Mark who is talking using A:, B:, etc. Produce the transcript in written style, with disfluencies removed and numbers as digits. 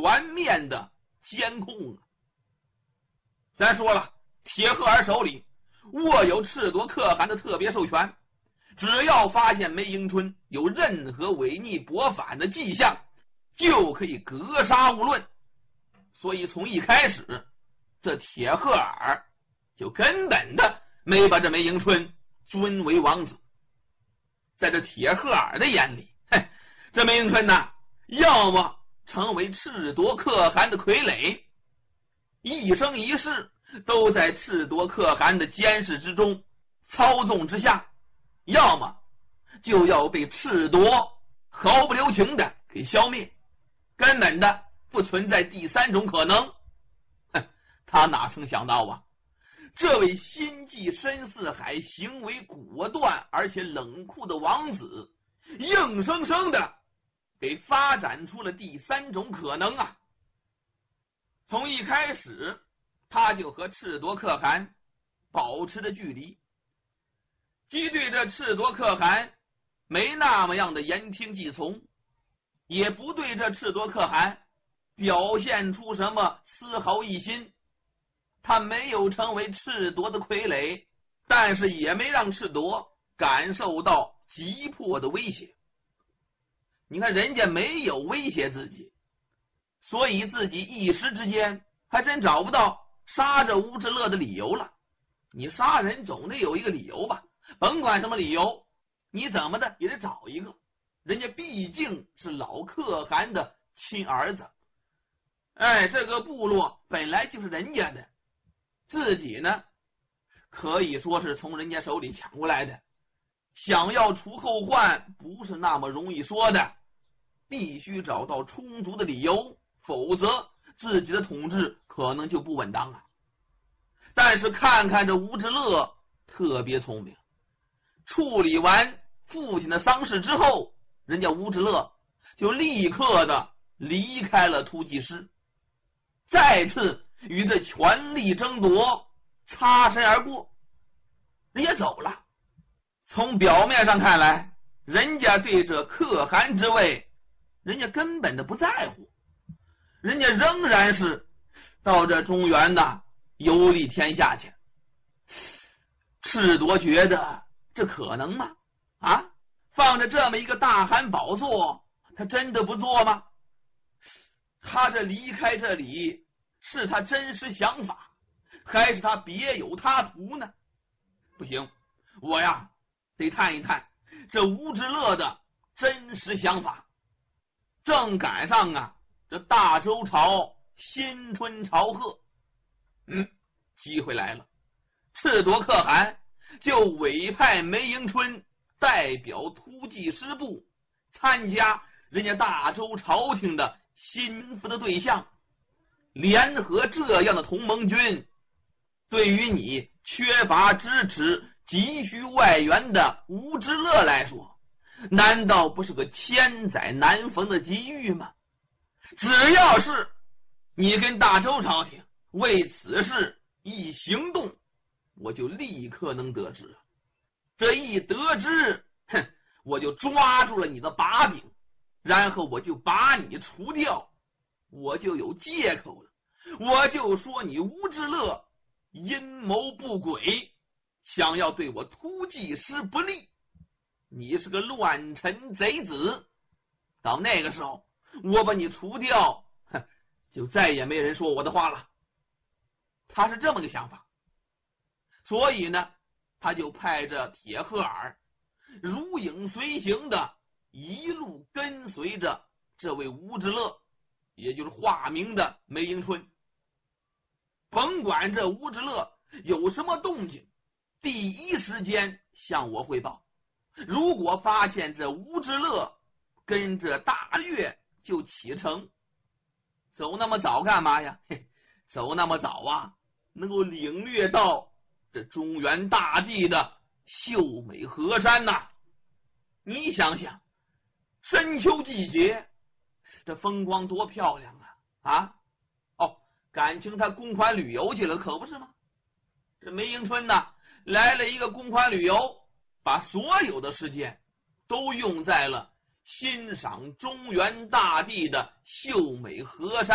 A: 全面的监控啊。咱说了，铁鹤儿手里握有赤夺可汗的特别授权，只要发现梅迎春有任何违逆驳反的迹象，就可以格杀勿论。所以从一开始，这铁鹤儿就根本的没把这梅迎春尊为王子。在这铁鹤儿的眼里，这梅迎春呐，要么成为赤夺可汗的傀儡，一生一世都在赤夺可汗的监视之中、操纵之下，要么就要被赤夺毫不留情的给消灭，根本的不存在第三种可能。他哪曾想到啊，这位心计深似海、行为果断而且冷酷的王子，硬生生的给发展出了第三种可能啊！从一开始，他就和赤夺可汗保持着距离，既对着赤夺可汗没那么样的言听计从，也不对着赤夺可汗表现出什么丝毫异心。他没有成为赤夺的傀儡，但是也没让赤夺感受到急迫的威胁。你看人家没有威胁自己，所以自己一时之间还真找不到杀这乌之乐的理由了。你杀人总得有一个理由吧，甭管什么理由，你怎么的也得找一个。人家毕竟是老可汗的亲儿子，这个部落本来就是人家的，自己呢可以说是从人家手里抢过来的，想要除后患不是那么容易说的，必须找到充足的理由，否则自己的统治可能就不稳当了。但是看看这乌之乐特别聪明，处理完父亲的丧事之后，人家乌之乐就立刻的离开了突骑师，再次与这权力争夺擦身而过，人家走了。从表面上看来，人家对这可汗之位人家根本的不在乎，人家仍然是到这中原呐游历天下去。赤夺觉得这可能吗？放着这么一个大汗宝座，他真的不做吗？他这离开这里是他真实想法，还是他别有他图呢？不行，我呀得探一探这乌之乐的真实想法。正赶上啊，这大周朝新春朝贺，机会来了。赤夺可汗就委派梅迎春代表突骑师部参加人家大周朝廷的心腹的对象。联合这样的同盟军，对于你缺乏支持、急需外援的乌之乐来说，难道不是个千载难逢的机遇吗？只要是你跟大周朝廷为此事一行动，我就立刻能得知。这一得知，我就抓住了你的把柄，然后我就把你除掉，我就有借口了。我就说你乌之乐阴谋不轨，想要对我突骑师不利，你是个乱臣贼子。到那个时候，我把你除掉，就再也没人说我的话了。他是这么个想法，所以呢，他就派着铁鹤儿如影随形的一路跟随着这位乌之乐，也就是化名的梅迎春。甭管这乌之乐有什么动静，第一时间向我汇报。如果发现这乌之乐跟着大越就启程，走那么早干嘛呀？走那么早啊，能够领略到这中原大地的秀美河山呐。你想想，深秋季节这风光多漂亮啊！感情他公款旅游去了，可不是吗？这梅迎春呢，来了一个公款旅游，把所有的时间都用在了欣赏中原大地的秀美河山